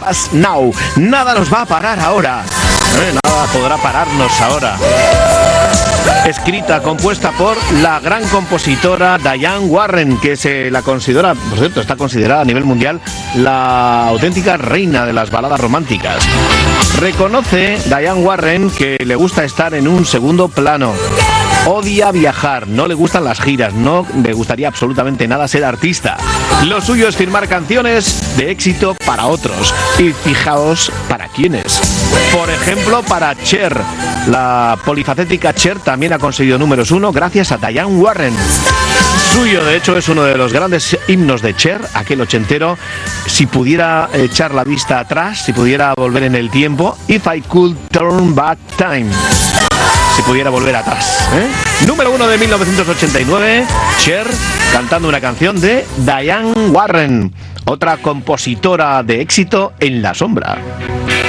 Stop Us Now. Nada nos va a parar ahora. Nada podrá pararnos ahora. Escrita, compuesta por la gran compositora Diane Warren, que se la considera, por cierto, está considerada a nivel mundial la auténtica reina de las baladas románticas. Reconoce Diane Warren que le gusta estar en un segundo plano. Odia viajar, no le gustan las giras, no le gustaría absolutamente nada ser artista. Lo suyo es firmar canciones de éxito para otros. Y fijaos para quiénes. Por ejemplo, para Cher. La polifacética Cher también ha conseguido números 1 gracias a Diane Warren. Suyo, de hecho, es uno de los grandes himnos de Cher, aquel ochentero. Si pudiera echar la vista atrás, si pudiera volver en el tiempo. If I Could Turn Back Time. Si pudiera volver atrás, Número 1 de 1989, Cher cantando una canción de Diane Warren, otra compositora de éxito en la sombra.